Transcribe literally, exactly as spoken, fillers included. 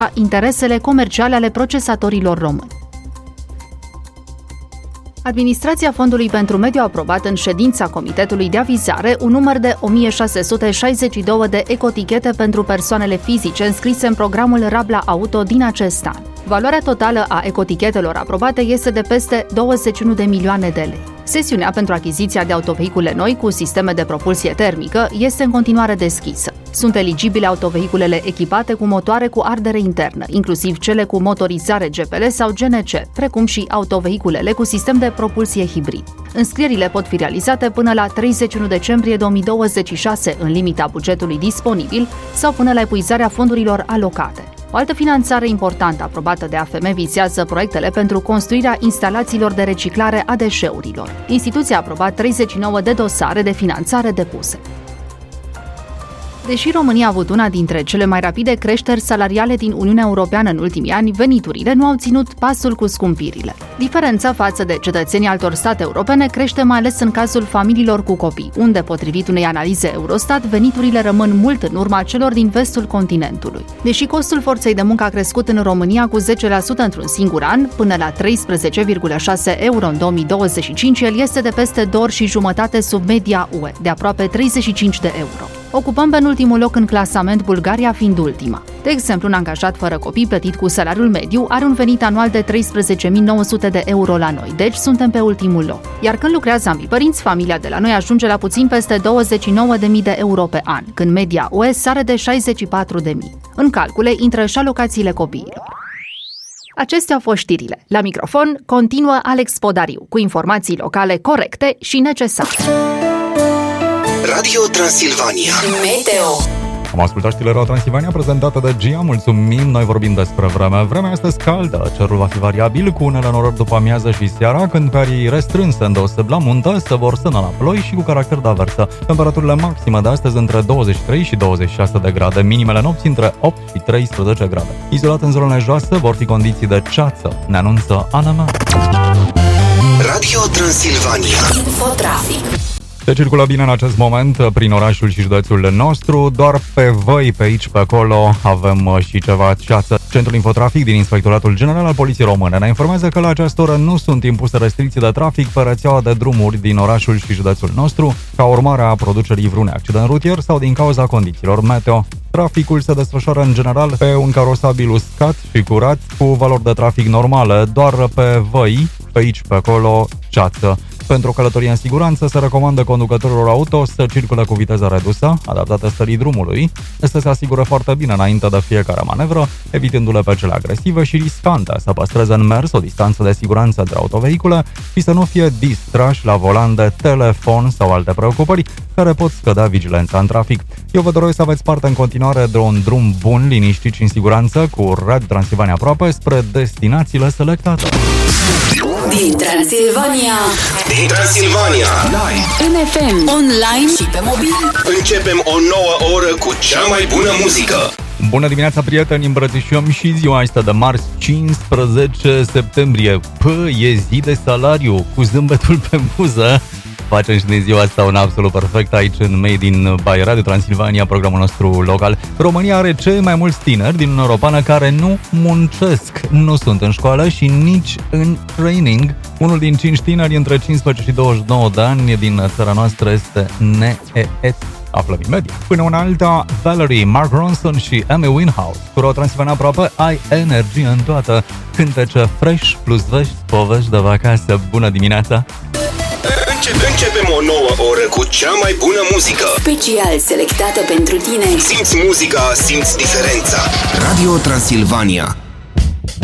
interesele comerciale ale procesatorilor români. Administrația Fondului pentru Mediu a aprobat în ședința Comitetului de Avizare un număr de o mie șase sute șaizeci și doi de ecotichete pentru persoanele fizice înscrise în programul Rabla Auto din acest an. Valoarea totală a ecotichetelor aprobate este de peste douăzeci și unu de milioane de lei. Sesiunea pentru achiziția de autovehicule noi cu sisteme de propulsie termică este în continuare deschisă. Sunt eligibile autovehiculele echipate cu motoare cu ardere internă, inclusiv cele cu motorizare G P L sau G N C, precum și autovehiculele cu sistem de propulsie hibrid. Înscrierile pot fi realizate până la treizeci și unu decembrie două mii douăzeci și șase în limita bugetului disponibil sau până la epuizarea fondurilor alocate. O altă finanțare importantă aprobată de A F M vizează proiectele pentru construirea instalațiilor de reciclare a deșeurilor. Instituția a aprobat treizeci și nouă de dosare de finanțare depuse. Deși România a avut una dintre cele mai rapide creșteri salariale din Uniunea Europeană în ultimii ani, veniturile nu au ținut pasul cu scumpirile. Diferența față de cetățenii altor state europene crește mai ales în cazul familiilor cu copii, unde, potrivit unei analize Eurostat, veniturile rămân mult în urma celor din vestul continentului. Deși costul forței de muncă a crescut în România cu zece la sută într-un singur an, până la treisprezece virgulă șase euro în două mii douăzeci și cinci, el este de peste două ori și jumătate sub media U E, de aproape treizeci și cinci de euro. Ocupăm penultimul loc în clasament, Bulgaria fiind ultima. De exemplu, un angajat fără copii plătit cu salariul mediu are un venit anual de treisprezece mii nouă sute de euro la noi, deci suntem pe ultimul loc. Iar când lucrează ambii părinți, familia de la noi ajunge la puțin peste douăzeci și nouă de mii de euro pe an, când media U E sare de șaizeci și patru de mii. În calcule intră și alocațiile copiilor. Acestea au fost știrile. La microfon continuă Alex Podariu, cu informații locale corecte și necesare. Radio Transilvania Meteo. Am ascultat știrile Radio Transilvania prezentată de Gia. Mulțumim, noi vorbim despre vreme. Vremea astăzi caldă, cerul va fi variabil cu unele norări după amiază și seara, când pe arii restrânse îndeoseb la muntă se vor săna la ploi și cu caracter de avertă. Temperaturile maxime de astăzi între douăzeci și trei și douăzeci și șase de grade, minimele nopții între opt și treisprezece grade. Izolat în zonele joase vor fi condiții de ceață, ne anunță Ana Mea. Radio Transilvania. Infotrafic. Se circulă bine în acest moment prin orașul și județul nostru, doar pe văi, pe aici, pe acolo, avem și ceva ceață. Centrul Infotrafic din Inspectoratul General al Poliției Române ne informează că la această oră nu sunt impuse restricții de trafic pe rețeaua de drumuri din orașul și județul nostru, ca urmare a producerii vreunui accident rutier sau din cauza condițiilor meteo. Traficul se desfășoară în general pe un carosabil uscat și curat, cu valori de trafic normale, doar pe văi, pe aici, pe acolo, ceață. Pentru o călătorie în siguranță, se recomandă conducătorilor auto să circule cu viteză redusă, adaptată stării drumului, să se asigure foarte bine înainte de fiecare manevră, evitându-le pe cele agresive și riscante, să păstreze în mers o distanță de siguranță între autovehicule și să nu fie distrași la volan de telefon sau alte preocupări care pot scădea vigilența în trafic. Eu vă doresc să aveți parte în continuare de un drum bun, liniștit și în siguranță, cu Radio Transilvania aproape, spre destinațiile selectate. Din Transilvania. Din Transilvania. În F M, online și pe mobil. Începem o nouă oră cu cea mai bună muzică. Bună dimineața, prieteni! Îmbrățișăm și ziua asta de marți, cincisprezece septembrie. Pă, e zi de salariu, cu zâmbetul pe buză. Facem și din ziua asta un absolut perfect aici în Made in by Radio Transilvania, programul nostru local. România are cei mai mulți tineri din Uniunea Europeană care nu muncesc, nu sunt în școală și nici în training. Unul din cinci tineri între cincisprezece și douăzeci și nouă de ani din țara noastră este neet. Aflăm imediat. Până una alta, Valerie, Mark Ronson și Amy Winehouse. Cu Radio Transilvania aproape, ai energie în toată. Cântece fresh plus vești, povești de vacanță. Bună dimineața! Începem o nouă oră cu cea mai bună muzică. Special selectată pentru tine. Simți muzica, simți diferența. Radio Transilvania.